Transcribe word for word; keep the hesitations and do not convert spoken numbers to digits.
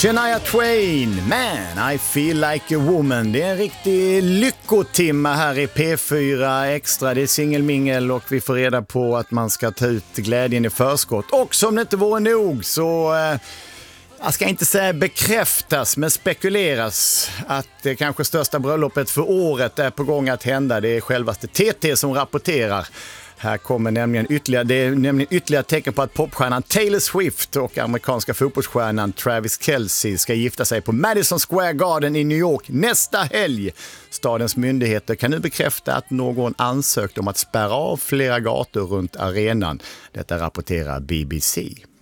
Shania Twain, Man, I feel like a woman. Det är en riktig lyckotimma här i P fyra Extra. Det är singelmingel och vi får reda på att man ska ta ut glädjen i förskott. Och som det inte vore nog så... Eh, jag ska inte säga bekräftas, men spekuleras att det kanske största bröllopet för året är på gång att hända. Det är självaste T T som rapporterar. Här kommer nämligen ytterligare, det är nämligen ytterligare tecken på att popstjärnan Taylor Swift och amerikanska fotbollsstjärnan Travis Kelce ska gifta sig på Madison Square Garden i New York nästa helg. Stadens myndigheter kan nu bekräfta att någon ansökt om att spärra av flera gator runt arenan. Detta rapporterar B B C.